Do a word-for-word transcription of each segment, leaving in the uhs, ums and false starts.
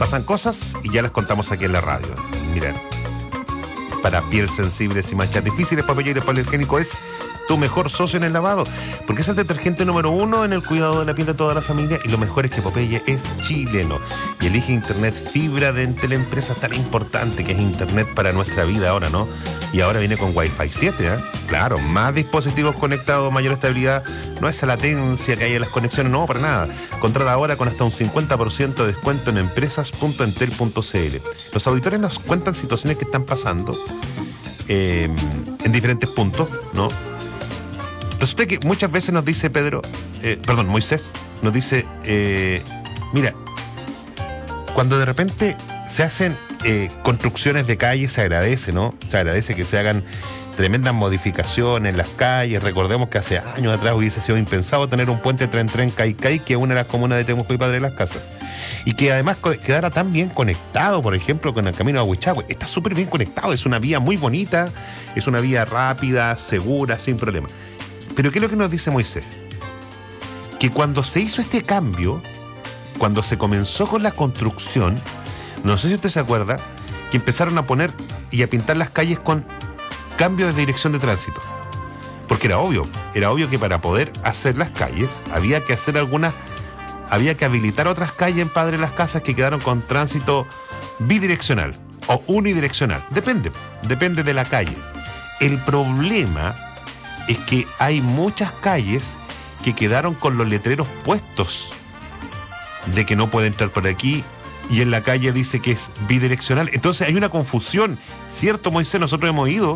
Pasan cosas y ya las contamos aquí en la radio. Mira, para piel sensibles y manchas difíciles, Popeye Polihigiénico es tu mejor socio en el lavado, porque es el detergente número uno en el cuidado de la piel de toda la familia, y lo mejor es que Popeye es chileno y elige internet fibra de entre la empresa tan importante que es internet para nuestra vida ahora, ¿no? Y ahora viene con Wi-Fi siete, ¿eh? Claro, más dispositivos conectados, mayor estabilidad, no esa latencia que hay en las conexiones, no, para nada. Contrata ahora con hasta un cincuenta por ciento de descuento en empresas punto entel punto c l. Los auditores nos cuentan situaciones que están pasando eh, en diferentes puntos, ¿no? Resulta que muchas veces nos dice Pedro, eh, perdón, Moisés, nos dice, eh, mira, cuando de repente se hacen eh, construcciones de calles, se agradece, ¿no? Se agradece que se hagan tremendas modificaciones en las calles. Recordemos que hace años atrás hubiese sido impensado tener un puente tren-tren Caicay, que une las comunas de Temuco y Padre de las Casas. Y que además quedara tan bien conectado, por ejemplo, con el camino a Huichahue. Está súper bien conectado, es una vía muy bonita, es una vía rápida, segura, sin problema. Pero ¿qué es lo que nos dice Moisés? Que cuando se hizo este cambio, cuando se comenzó con la construcción, no sé si usted se acuerda, que empezaron a poner y a pintar las calles con cambio de dirección de tránsito. Porque era obvio, era obvio que para poder hacer las calles había que hacer algunas, había que habilitar otras calles en Padre de las Casas que quedaron con tránsito bidireccional o unidireccional. Depende, depende de la calle. El problema es que hay muchas calles que quedaron con los letreros puestos de que no puede entrar por aquí, y en la calle dice que es bidireccional. Entonces hay una confusión, ¿cierto, Moisés? Nosotros hemos ido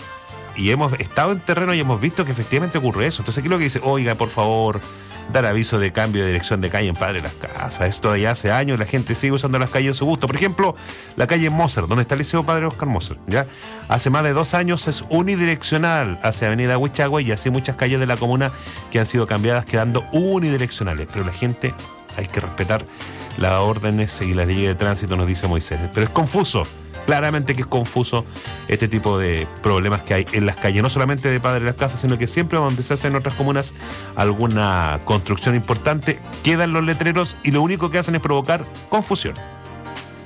y hemos estado en terreno y hemos visto que efectivamente ocurre eso. Entonces aquí lo que dice, oiga, por favor, dar aviso de cambio de dirección de calle en Padre de las Casas. Esto ya hace años, la gente sigue usando las calles a su gusto. Por ejemplo, la calle Moser, donde está el Liceo Padre Oscar Moser, ¿ya? Hace más de dos años es unidireccional hacia Avenida Huichahue, y así muchas calles de la comuna que han sido cambiadas quedando unidireccionales. Pero la gente, hay que respetar las órdenes y las leyes de tránsito, nos dice Moisés. Pero es confuso. Claramente que es confuso este tipo de problemas que hay en las calles, no solamente de Padre de las Casas, sino que siempre donde se hace en otras comunas alguna construcción importante, quedan los letreros y lo único que hacen es provocar confusión.